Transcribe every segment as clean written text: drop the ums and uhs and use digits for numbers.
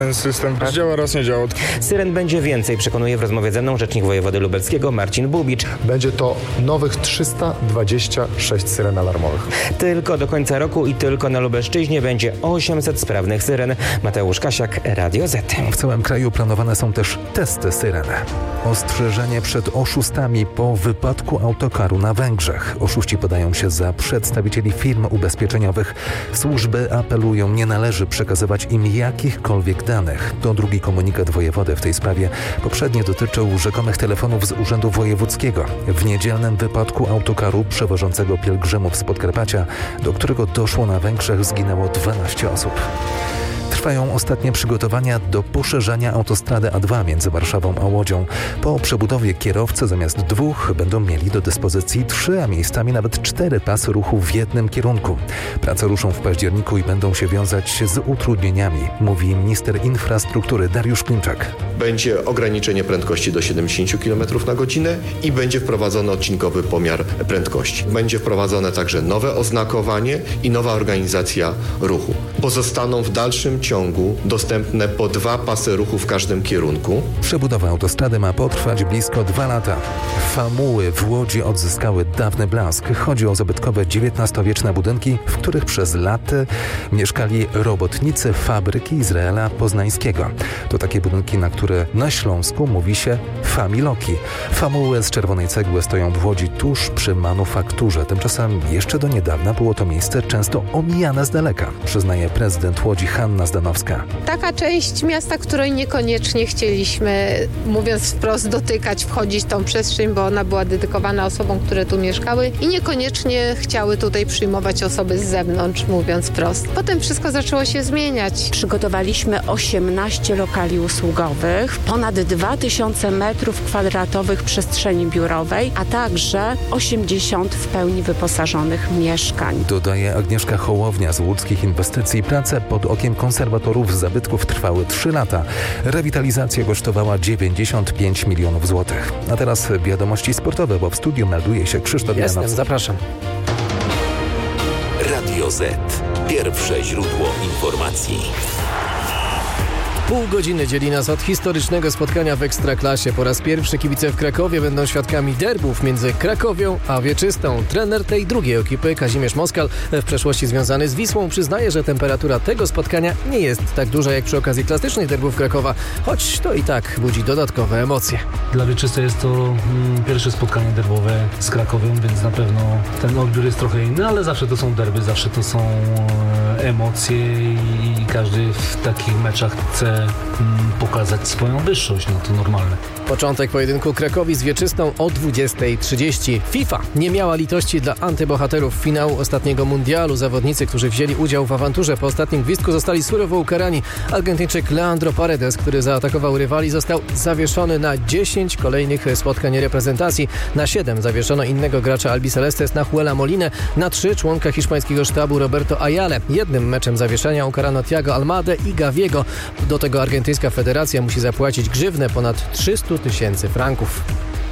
Ten system działa raz, nie działa. Syren będzie więcej, przekonuje w rozmowie ze mną rzecznik wojewody lubelskiego Marcin Bubicz. Będzie to nowych 326 syren alarmowych. Tylko do końca roku i tylko na Lubelszczyźnie będzie 800 sprawnych syren. Mateusz Kasiak, Radio Z. W całym kraju planowane są też testy syren. Ostrzeżenie przed oszustami po wypadku autokaru na Węgrzech. Oszuści podają się za przedstawicieli firm ubezpieczeniowych. Służby apelują, nie należy przekazywać im jakichkolwiek danych. To drugi komunikat wojewody w tej sprawie. Poprzedni dotyczył rzekomych telefonów z Urzędu Wojewódzkiego. W niedzielnym wypadku autokaru przewożącego pielgrzymów z Podkarpacia, do którego doszło na Węgrzech, zginęło 12 osób. Trwają ostatnie przygotowania do poszerzenia autostrady A2 między Warszawą a Łodzią. Po przebudowie kierowcy zamiast 2 będą mieli do dyspozycji 3, a miejscami nawet 4 pasy ruchu w jednym kierunku. Prace ruszą w październiku i będą się wiązać z utrudnieniami, mówi minister infrastruktury Dariusz Klimczak. Będzie ograniczenie prędkości do 70 km na godzinę i będzie wprowadzony odcinkowy pomiar prędkości. Będzie wprowadzone także nowe oznakowanie i nowa organizacja ruchu. Pozostaną w dalszym ciągu dostępne po 2 pasy ruchu w każdym kierunku. Przebudowa autostrady ma potrwać blisko 2 lata. Famuły w Łodzi odzyskały dawny blask. Chodzi o zabytkowe XIX-wieczne budynki, w których przez lata mieszkali robotnicy fabryki Izraela Poznańskiego. To takie budynki, na które na Śląsku mówi się familoki. Famuły z czerwonej cegły stoją w Łodzi tuż przy manufakturze. Tymczasem jeszcze do niedawna było to miejsce często omijane z daleka, przyznaje prezydent Łodzi Hanna Zdanowska. Taka część miasta, której niekoniecznie chcieliśmy, mówiąc wprost, dotykać, wchodzić w tą przestrzeń, bo ona była dedykowana osobom, które tu mieszkały i niekoniecznie chciały tutaj przyjmować osoby z zewnątrz, mówiąc wprost. Potem wszystko zaczęło się zmieniać. Przygotowaliśmy 18 lokali usługowych, ponad 2000 metrów kwadratowych przestrzeni biurowej, a także 80 w pełni wyposażonych mieszkań. Dodaje Agnieszka Hołownia z Łódzkich Inwestycji. Prace pod okiem konserwatorów zabytków trwały 3 lata. Rewitalizacja kosztowała 95 milionów złotych. A teraz wiadomości sportowe, bo w studiu melduje się Krzysztof Janowski. Zapraszam. Radio Z. Pierwsze źródło informacji. Pół godziny dzieli nas od historycznego spotkania w Ekstraklasie. Po raz pierwszy kibice w Krakowie będą świadkami derbów między Krakowią a Wieczystą. Trener tej drugiej ekipy, Kazimierz Moskal, w przeszłości związany z Wisłą, przyznaje, że temperatura tego spotkania nie jest tak duża jak przy okazji klasycznych derbów Krakowa, choć to i tak budzi dodatkowe emocje. Dla Wieczystej jest to pierwsze spotkanie derbowe z Krakowią, więc na pewno ten odbiór jest trochę inny, ale zawsze to są derby, zawsze to są emocje i każdy w takich meczach chce pokazać swoją wyższość, no to normalne. Początek pojedynku Krakowi z Wieczystą o 20:30. FIFA nie miała litości dla antybohaterów finału ostatniego mundialu. Zawodnicy, którzy wzięli udział w awanturze po ostatnim gwizdku, zostali surowo ukarani. Argentyńczyk Leandro Paredes, który zaatakował rywali, został zawieszony na 10 kolejnych spotkań reprezentacji. Na 7 zawieszono innego gracza Albi Celestes, Nahuela Molinę, na 3 członka hiszpańskiego sztabu Roberto Ayale. Jednym meczem zawieszenia ukarano Thiago Almadę i Gaviego. Do tego argentyńska federacja musi zapłacić grzywnę ponad 300 000 franków.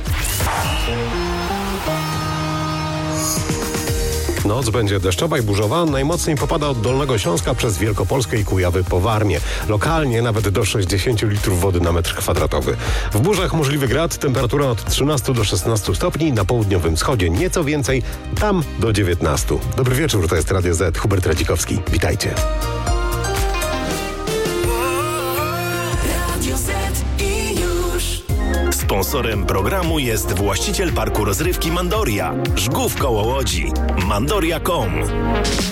Noc będzie deszczowa i burzowa. Najmocniej popada od Dolnego Śląska przez Wielkopolskę i Kujawy po Warmię. Lokalnie nawet do 60 litrów wody na metr kwadratowy. W burzach możliwy grad, temperatura od 13 do 16 stopni. Na południowym wschodzie nieco więcej, tam do 19. Dobry wieczór, to jest Radio Z. Hubert Radzikowski. Witajcie. Sponsorem programu jest właściciel parku rozrywki Mandoria. Żgów koło Łodzi. Mandoria.com